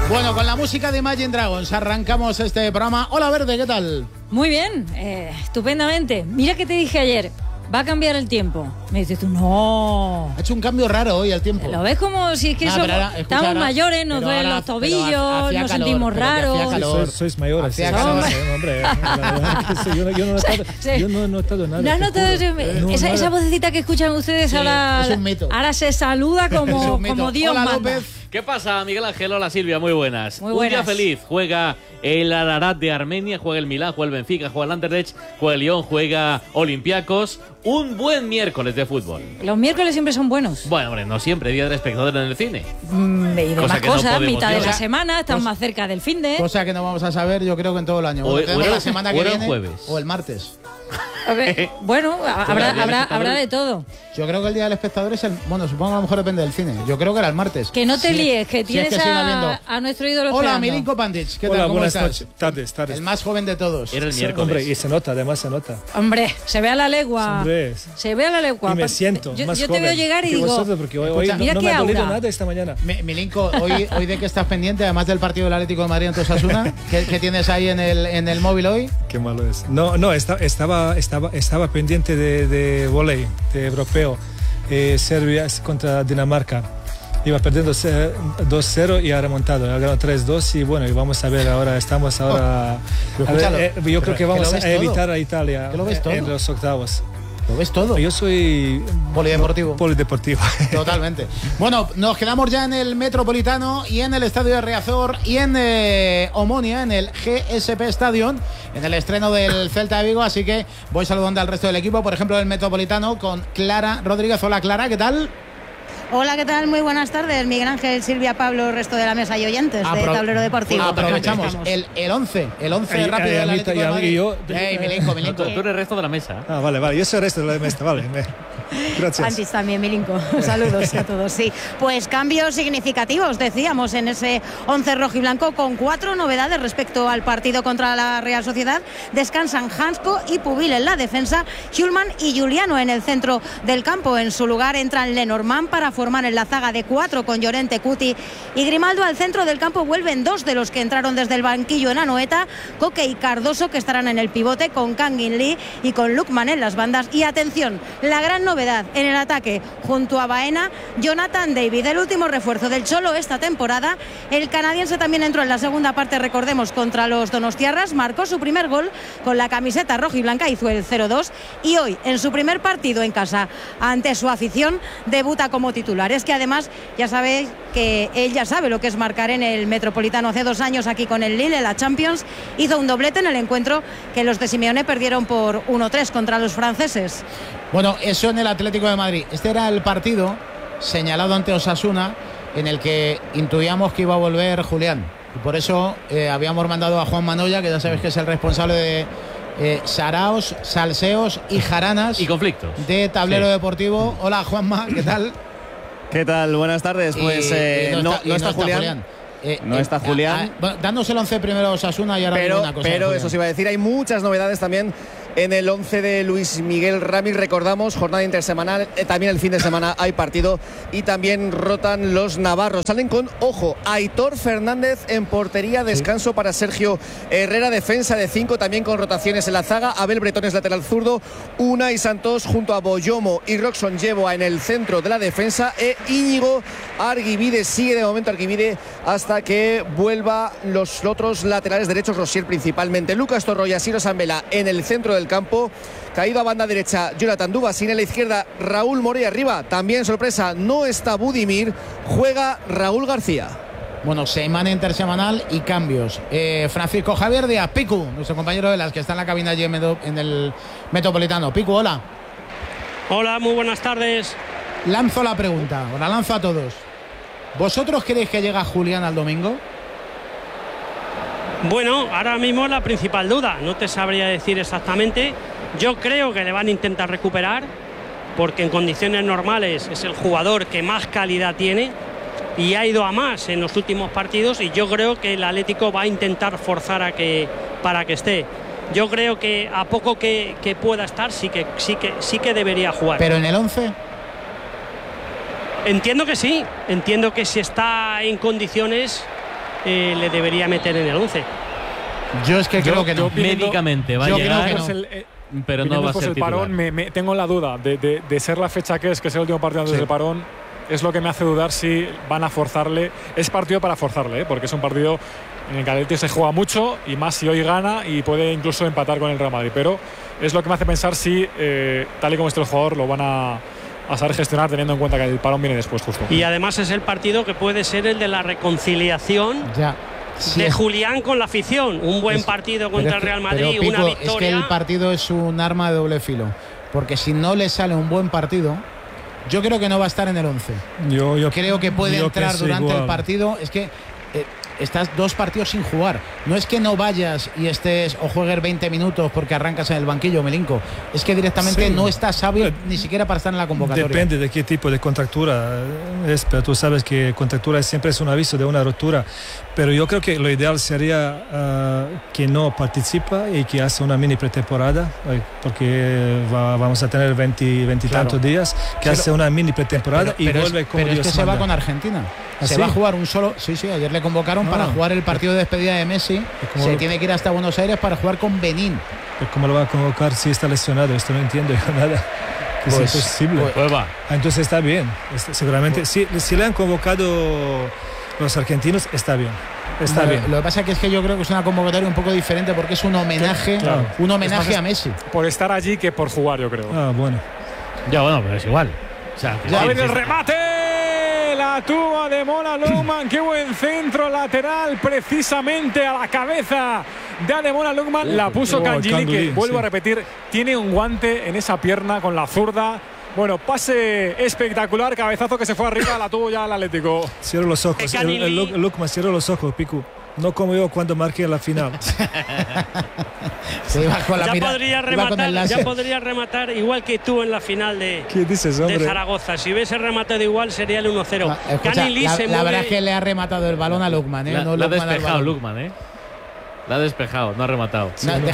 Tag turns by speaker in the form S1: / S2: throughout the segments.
S1: Bueno, con la música de Imagine Dragons arrancamos este programa. Hola Verde, ¿qué tal?
S2: Muy bien, estupendamente. Mira que te dije ayer, va a cambiar el tiempo. Me dices tú, no.
S1: Ha hecho un cambio raro hoy el tiempo.
S2: Lo ves como si es que estamos mayores, nos duelen los tobillos, nos sentimos raros.
S3: Sois mayores. Hombre, yo no he estado nada.
S2: ¿No has notado esa vocecita que escuchan ustedes ahora?
S1: Es un mito.
S2: Ahora se saluda como Dios
S1: Hola,
S2: manda.
S1: López.
S4: ¿Qué pasa, Miguel Ángel? Hola, Silvia, muy buenas.
S2: Muy buenas.
S4: Un día feliz. Juega el Ararat de Armenia, juega el Milán, juega el Benfica, juega el Anderlecht, juega el Lyon, juega Olympiacos. Un buen miércoles de fútbol.
S2: Los miércoles siempre son buenos.
S4: Bueno, hombre, no siempre, día del espectador en el cine.
S2: Y demás cosas, mitad de la
S1: decir.
S2: semana, estamos más cerca del fin de.
S1: Cosa que no vamos a saber, yo creo que en todo el año. La semana que viene jueves. O el martes.
S2: A ver, bueno, habrá de todo.
S1: Yo creo que el día del espectador es el... Bueno, supongo que a lo mejor depende del cine. Yo creo que era el martes.
S2: Que no te líes, que tienes a nuestro ídolo.
S1: Hola,
S2: esperando.
S1: Milinko Pantic. ¿Qué
S3: Hola,
S1: tal? ¿Cómo
S3: buenas
S1: estás?
S3: tardes.
S1: El más joven de todos.
S4: Era el miércoles.
S3: Hombre, y se nota, además se nota.
S2: Hombre, se ve a la legua.
S3: Hombre.
S2: Se ve a la legua.
S3: Y me siento más
S2: yo
S3: joven.
S2: te veo llegar y
S3: que
S2: digo...
S3: vosotros, porque hoy
S2: mira
S3: no
S2: qué
S3: me ha dolido
S2: aura.
S3: nada esta mañana.
S1: Milinko, hoy de qué estás pendiente, además del partido del Atlético de Madrid ante Osasuna, ¿qué tienes ahí en el móvil hoy?
S3: Qué malo es. No, estaba pendiente de vóley, de europeo. Serbia contra Dinamarca. Iba perdiendo 2-0 y ha remontado. Ha ganado 3-2 y bueno, y vamos a ver ahora. Yo creo que vamos a evitar a Italia en los octavos.
S1: ¿Lo ves todo?
S3: Yo soy
S1: polideportivo.
S3: Totalmente.
S1: Bueno, nos quedamos ya en el Metropolitano y en el Estadio de Riazor y en Omonia, en el GSP Stadium, en el estreno del Celta de Vigo. Así que voy saludando al resto del equipo, por ejemplo, del Metropolitano con Clara Rodríguez. Hola, Clara, ¿qué tal?
S5: Hola, ¿qué tal? Muy buenas tardes, Miguel Ángel, Silvia, Pablo, resto de la mesa y oyentes de Tablero Deportivo.
S1: Aprovechamos el 11 rápido del Atlético de Madrid. Milinko.
S4: Tú eres el resto de la mesa.
S3: Vale, yo soy el resto de la mesa, vale. Gracias.
S5: Antes también, Milinko. Saludos a todos, sí. Pues cambios significativos, decíamos, en ese 11 rojo y blanco, con 4 novedades respecto al partido contra la Real Sociedad. Descansan Hansko y Pubil en la defensa, Hjulman y Juliano en el centro del campo. En su lugar entran Lenormand para formar en la zaga de 4 con Llorente, Cuti y Grimaldo. Al centro del campo vuelven 2 de los que entraron desde el banquillo en Anoeta, Coque y Cardoso, que estarán en el pivote con Kangin Lee y con Lukman en las bandas. Y atención, la gran novedad en el ataque junto a Baena, Jonathan David, el último refuerzo del Cholo esta temporada. El canadiense también entró en la segunda parte, recordemos, contra los donostiarras, marcó su primer gol con la camiseta roja y blanca, hizo el 0-2 y hoy en su primer partido en casa ante su afición debuta como titular. Es que además ya sabéis que él ya sabe lo que es marcar en el Metropolitano. Hace 2 años aquí con el Lille en la Champions hizo un doblete en el encuentro que los de Simeone perdieron por 1-3 contra los franceses.
S1: Bueno, eso en el Atlético de Madrid. Este era el partido señalado ante Osasuna en el que intuíamos que iba a volver Julián. Y por eso habíamos mandado a Juan Manoya, que ya sabéis que es el responsable de saraos, salseos y jaranas
S4: y conflictos
S1: de Tablero Deportivo. Hola, Juanma, ¿qué tal?
S6: ¿Qué tal? Buenas tardes. Pues no está Julián. No está Julián.
S1: Bueno, danos el 11 primero Osasuna y ahora una cosa.
S6: Pero eso se iba a decir, hay muchas novedades también en el 11 de Luis Miguel Ramírez. Recordamos, jornada intersemanal, también el fin de semana hay partido y también rotan los navarros. Salen con, ojo, Aitor Fernández en portería, descanso para Sergio Herrera, defensa de 5, también con rotaciones en la zaga. Abel Bretones lateral zurdo, Unai Santos junto a Boyomo y Roxon Yeboah en el centro de la defensa, Íñigo Arguibide, sigue de momento Arguibide hasta que vuelva los otros laterales derechos, Rosier principalmente, Lucas Torro y Asiro Sambela en el centro del campo. Caído a banda derecha Jonathan Dubasín, en la izquierda Raúl Morey, arriba también sorpresa, no está Budimir, juega Raúl García.
S1: Bueno, semana intersemanal y cambios. Francisco Javier Díaz, Picu, nuestro compañero de las que está en la cabina allí en el Metropolitano. Picu, hola.
S7: Hola, muy buenas tardes.
S1: Lanzo la pregunta, la lanzo a todos. ¿Vosotros creéis que llega Julián al domingo?
S7: Bueno, ahora mismo la principal duda, no te sabría decir exactamente. Yo creo que le van a intentar recuperar, porque en condiciones normales es el jugador que más calidad tiene y ha ido a más en los últimos partidos, y yo creo que el Atlético va a intentar forzar para que esté. Yo creo que a poco que pueda estar sí que debería jugar.
S1: ¿Pero en el 11?
S7: Entiendo que sí, entiendo que si está en condiciones le debería meter en el 11.
S1: Yo es que creo que no.
S4: Médicamente va a llegar, pero no va a ser
S8: el
S4: titular.
S8: parón, tengo la duda de ser la fecha que es el último partido antes del parón. Es lo que me hace dudar si van a forzarle. Es partido para forzarle, porque es un partido en el que el Atleti se juega mucho, y más si hoy gana y puede incluso empatar con el Real Madrid. Pero es lo que me hace pensar si, tal y como está el jugador, lo van a saber gestionar, teniendo en cuenta que el parón viene después justo.
S7: Y además es el partido que puede ser el de la reconciliación de Julián con la afición. Un buen partido contra el Real Madrid,
S1: Pico,
S7: una victoria.
S1: Es que el partido es un arma de doble filo, porque si no le sale un buen partido, yo creo que no va a estar en el 11. Yo creo que puede entrar durante el partido. Es que estás 2 partidos sin jugar. No es que no vayas y estés o juegues 20 minutos porque arrancas en el banquillo, Milinko. Es que directamente no estás sabio ni siquiera para estar en la convocatoria.
S3: Depende de qué tipo de contractura es, pero tú sabes que contractura siempre es un aviso de una rotura. Pero yo creo que lo ideal sería que no participa y que hace una mini pretemporada, porque vamos a tener 20 tantos días, que hace una mini pretemporada y vuelve como Dios
S1: manda. Se va con Argentina. Se va a jugar un solo. Sí, ayer le convocaron para jugar el partido de despedida de Messi. Se tiene que ir hasta Buenos Aires para jugar con Benín.
S3: ¿Cómo lo va a convocar si está lesionado? Esto no entiendo yo nada. Es imposible. Entonces está bien. Seguramente. Si le han convocado los argentinos, está bien. Está bien.
S1: Lo que pasa es que yo creo que es una convocatoria un poco diferente, porque es un homenaje, a Messi.
S8: Por estar allí que por jugar, yo creo.
S3: Bueno.
S4: Ya, bueno, pero es igual. O sea,
S8: a ver el remate. La tuba de Ademola Lookman. Qué buen centro lateral, precisamente a la cabeza de Ademola Lookman. La puso Cangini, que vuelvo a repetir, tiene un guante en esa pierna con la zurda. Bueno, pase espectacular, cabezazo que se fue arriba, la tuvo ya el Atlético.
S3: Cierro los ojos, Lookman, cierro los ojos, Piku. No como yo cuando marqué la final.
S7: Ya podría rematar igual que tú en la final de Zaragoza. Si hubiese rematado igual sería el 1-0.
S1: La verdad es que le ha rematado el balón a Lookman.
S4: La ha despejado Lookman, La ha despejado, no ha rematado.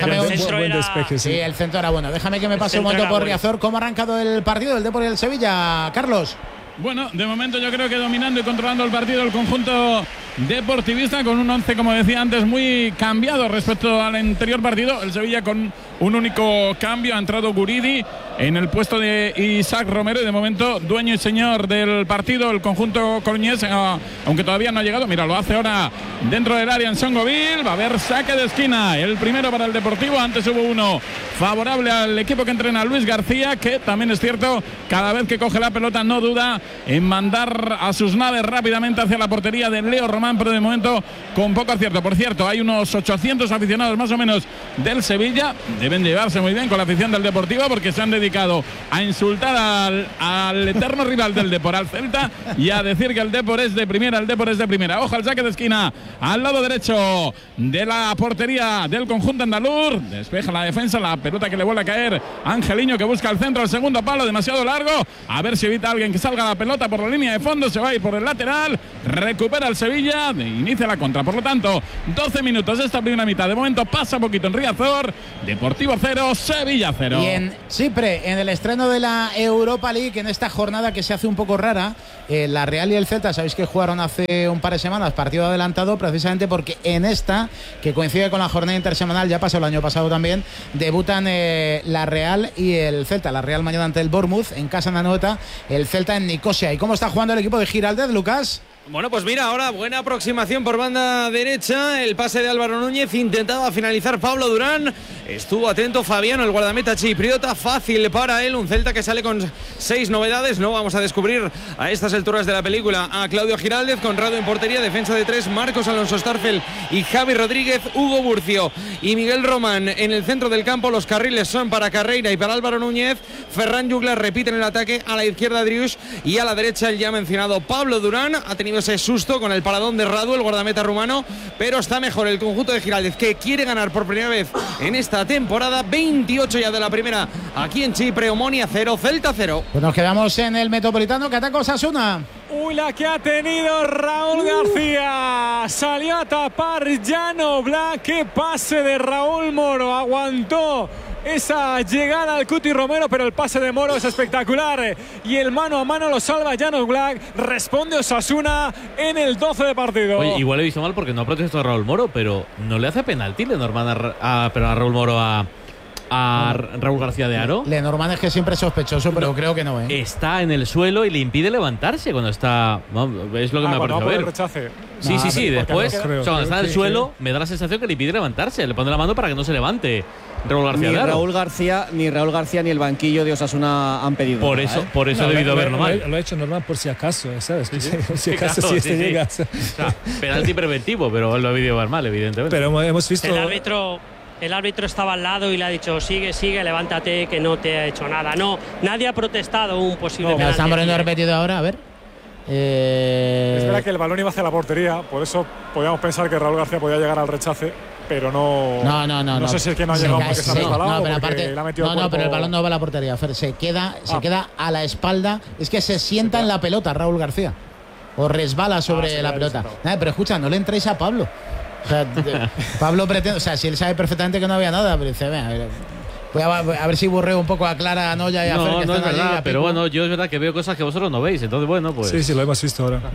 S1: El centro era bueno. Déjame que me pase un momento por Riazor. ¿Cómo ha arrancado el partido del Depor y el Sevilla, Carlos?
S9: Bueno, de momento yo creo que dominando y controlando el partido el conjunto deportivista, con un 11, como decía antes, muy cambiado respecto al anterior partido. El Sevilla con un único cambio. Ha entrado Guridi en el puesto de Isaac Romero, y de momento dueño y señor del partido el conjunto coruñés, aunque todavía no ha llegado. Mira, lo hace ahora dentro del área en Songoville. Va a haber saque de esquina, el primero para el Deportivo. Antes hubo uno favorable al equipo que entrena Luis García, que también es cierto, cada vez que coge la pelota no duda en mandar a sus naves rápidamente hacia la portería de Leo Román, pero de momento con poco acierto. Por cierto, hay unos 800 aficionados más o menos del Sevilla. Deben llevarse muy bien con la afición del Deportivo, porque se han dedicado a insultar al eterno rival del Depor, al Celta, y a decir que el Depor es de primera, Ojo al saque de esquina al lado derecho de la portería del conjunto andaluz. Despeja la defensa, la pelota que le vuelve a caer Angeliño, que busca el centro, el segundo palo, demasiado largo. A ver si evita alguien que salga la pelota por la línea de fondo. Se va a ir por el lateral, recupera el Sevilla, inicia la contra. Por lo tanto, 12 minutos de esta primera mitad. De momento pasa poquito en Riazor. Deportivo 0, Sevilla 0.
S1: Y en Chipre, en el estreno de la Europa League, en esta jornada que se hace un poco rara, la Real y el Celta, sabéis que jugaron hace un par de semanas partido adelantado, precisamente porque en esta, que coincide con la jornada intersemanal, ya pasó el año pasado también, debutan la Real y el Celta. La Real mañana ante el Bournemouth, en casa en Anoeta, el Celta en Nicosia. ¿Y cómo está jugando el equipo de Giraldez, Lucas?
S10: Bueno, pues mira, ahora buena aproximación por banda derecha, el pase de Álvaro Núñez, intentaba finalizar Pablo Durán, estuvo atento Fabiano, el guardameta chipriota, fácil para él, un Celta que sale con 6 novedades. No vamos a descubrir a estas alturas de la película a Claudio Giraldez, Conrado en portería, defensa de 3, Marcos Alonso Starfel y Javi Rodríguez, Hugo Burcio y Miguel Román en el centro del campo. Los carriles son para Carreira y para Álvaro Núñez. Ferran Juglar repite en el ataque, a la izquierda Drius y a la derecha el ya mencionado Pablo Durán. Ha tenido ese susto con el paradón de Radu, el guardameta rumano, pero está mejor el conjunto de Giraldez, que quiere ganar por primera vez en esta temporada. 28 ya de la primera aquí en Chipre. Omonia 0, Celta 0.
S1: Pues nos quedamos en el Metropolitano, que ataca Osasuna.
S8: Uy, la que ha tenido Raúl García. Salió a tapar Jan Oblak. Qué pase de Raúl Moro. Aguantó esa llegada al Cuti Romero, pero el pase de Moro es espectacular y el mano a mano lo salva Jan Oblak. Responde Osasuna en el 12 de partido.
S4: Oye, igual he visto mal porque no ha protestado a Raúl Moro, pero no le hace penalti Lenormand a Raúl Moro a Raúl García de Haro.
S1: Lenormand es que siempre es sospechoso, pero creo que no, ¿eh?
S4: Está en el suelo y le impide levantarse cuando está. Es lo que me ha parecido ver.
S8: Rechace.
S4: Sí. Después, cuando está en el suelo,
S3: sí.
S4: Me da la sensación que le impide levantarse. Le pone la mano para que no se levante Raúl García de Haro.
S6: Ni Raúl García ni el banquillo de Osasuna han pedido.
S4: Por eso ha debido haberlo mal.
S3: Lo ha hecho normal por si acaso, ¿sabes? Por si acaso,
S4: claro,
S3: si llega.
S4: O sea, penalti preventivo, pero lo ha debido ver mal, evidentemente.
S3: Pero hemos visto.
S7: El árbitro estaba al lado y le ha dicho sigue, levántate, que no te ha hecho nada. No, nadie ha protestado un posible penalti.
S1: Están poniendo repetido ahora, a ver.
S8: Es verdad que el balón iba hacia la portería, por eso podíamos pensar que Raúl García podía llegar al rechace, pero no.
S1: No
S8: sé si es que no ha llegado porque se ha resbalado.
S1: No, pero
S8: porque
S1: aparte,
S8: le ha metido el cuerpo.
S1: pero el balón no va a la portería, Fer, se queda a la espalda. Es que se sienta en la pelota Raúl García. O resbala sobre la pelota. Pero escucha, no le entréis a Pablo. O sea, Pablo pretende, o sea, si él sabe perfectamente que no había nada, pero dice, voy a ver si burreo un poco a Clara, a Noya y a Fer, que
S4: no es
S1: están
S4: verdad,
S1: allí,
S4: pero bueno, yo es verdad que veo cosas que vosotros no veis, entonces bueno, pues.
S3: Sí, lo hemos visto ahora.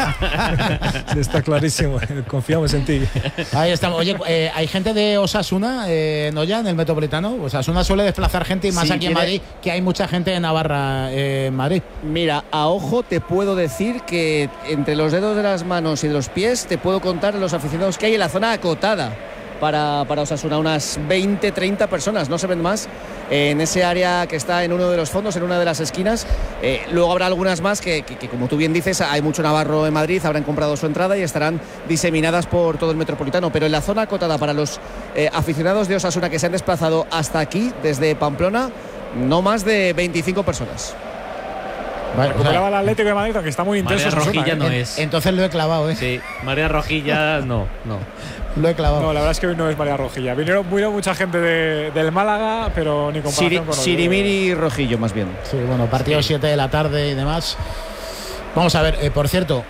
S3: Sí, está clarísimo, confiamos en ti.
S1: Ahí estamos. Oye, hay gente de Osasuna, Noya, en el Metropolitano. Osasuna suele desplazar gente y más aquí en Madrid, que hay mucha gente de Navarra en Madrid.
S6: Mira, a ojo te puedo decir que entre los dedos de las manos y de los pies te puedo contar los aficionados que hay en la zona acotada para Osasuna, unas 20-30 personas, no se ven más, en ese área que está en uno de los fondos, en una de las esquinas. Luego habrá algunas más que, como tú bien dices, hay mucho navarro en Madrid, habrán comprado su entrada y estarán diseminadas por todo el Metropolitano, pero en la zona acotada para los aficionados de Osasuna que se han desplazado hasta aquí, desde Pamplona, no más de 25 personas.
S8: Recuperaba el Atlético de Madrid, aunque está muy intenso.
S4: María Rojilla no es.
S1: Entonces lo he clavado, ¿eh?
S4: Sí, María Rojilla no.
S1: Lo he clavado.
S8: No, la verdad es que hoy no es María Rojilla. Vinieron mucha gente del Málaga, pero ni comparación con
S6: Sirimiri y Rojillo, más bien.
S1: Sí, bueno, partido 7 de la tarde y demás. Vamos a ver, por cierto,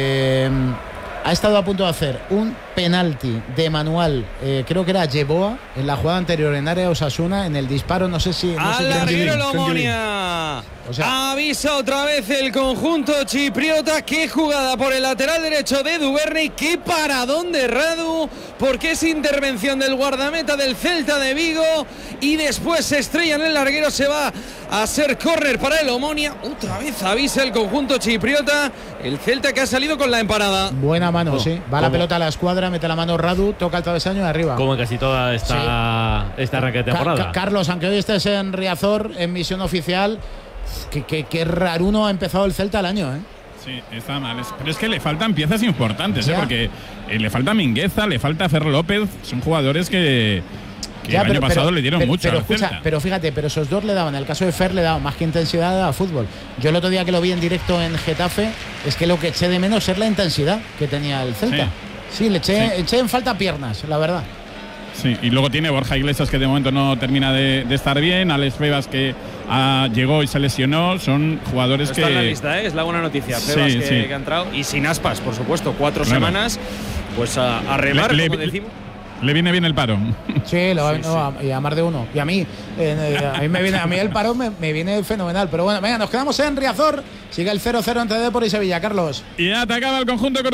S1: ha estado a punto de hacer un penalti de manual, creo que era Yeboa, en la jugada anterior en área de Osasuna, en el disparo, no sé si...
S10: ¡Al larguero el Omonia! O sea, avisa otra vez el conjunto chipriota. Qué jugada por el lateral derecho de Duvernay. Qué paradón de Radu, porque es intervención del guardameta del Celta de Vigo y después se estrella en el larguero. Se va a ser córner para el Omonia. Otra vez avisa el conjunto chipriota. El Celta que ha salido con la empanada.
S1: Buena mano, sí. Va la pelota a la escuadra, mete la mano Radu, toca el travesaño y arriba.
S4: Como en casi toda esta arranque de temporada.
S1: Carlos, aunque hoy estés en Riazor, en misión oficial, que raruno ha empezado el Celta el año, ¿eh?
S9: Sí, está mal. Pero es que le faltan piezas importantes, porque le falta Mingueza, le falta Fer López. Son jugadores que el año pasado le dieron mucho al Celta.
S1: Pero fíjate, esos dos le daban, en el caso de Fer le daban más que intensidad a fútbol. Yo el otro día que lo vi en directo en Getafe, es que lo que eché de menos es la intensidad que tenía el Celta. Sí, le eché en falta piernas, la verdad.
S9: Sí, y luego tiene Borja Iglesias, que de momento no termina de estar bien. Alex Febas, que llegó y se lesionó. Son jugadores que...
S10: Está en la lista, es la buena noticia. Febas que ha entrado. Y sin Aspas, por supuesto, 4 semanas. Pues a remar, como decimos.
S9: Le viene bien el paro.
S1: Sí, y a más de uno. Y a mí, a mí el paro me viene fenomenal. Pero bueno, venga, nos quedamos en Riazor. Sigue el 0-0 entre Depor y Sevilla, Carlos.
S9: Y atacaba el conjunto